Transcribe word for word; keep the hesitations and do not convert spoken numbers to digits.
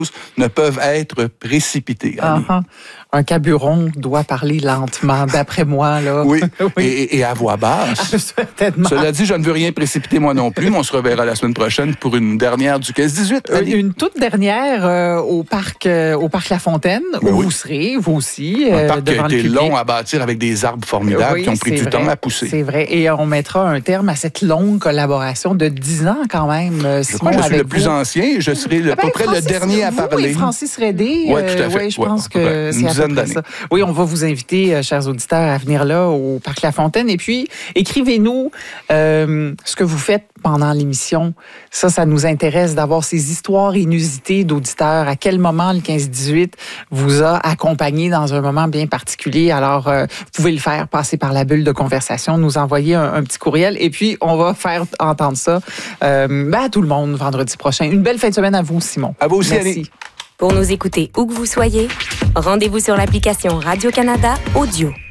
ne peuvent être précipités. Uh-huh. Un caburon doit parler lentement, d'après moi. Là. Oui, oui. Et, et à voix basse. Certainement. Cela dit, je ne veux rien précipiter moi non plus, mais on se reverra la semaine prochaine pour une dernière du quinze dix-huit. Euh, une toute dernière euh, au parc euh, au parc La Fontaine, où oui. vous serez, vous aussi. Un euh, parc qui a été le long à bâtir avec des arbres formidables oui, qui ont pris du vrai, temps à pousser. C'est vrai. Et on mettra un terme à cette longue collaboration de dix ans quand même, Simon, je crois que je suis le plus vous. ancien et je serai le, Ah ben, à peu près Francis, le dernier à vous parler. Et Francis Redé, oui, tout à fait. Euh, ouais, je ouais, pense que ouais, c'est à peu près ça. Oui, on va vous inviter, euh, chers auditeurs, à venir là au Parc La Fontaine. Et puis, écrivez-nous euh, ce que vous faites pendant l'émission. Ça, ça nous intéresse d'avoir ces histoires inusitées d'auditeurs. À quel moment le quinze dix-huit vous a accompagné dans un moment bien particulier? Alors, euh, vous pouvez le faire, passer par la bulle de conversation, nous envoyer un, un petit courriel et puis on va faire entendre ça euh, ben à tout le monde vendredi prochain. Une belle fin de semaine à vous, Simon. À vous aussi, Merci. Annie. Pour nous écouter où que vous soyez, rendez-vous sur l'application Radio-Canada Audio.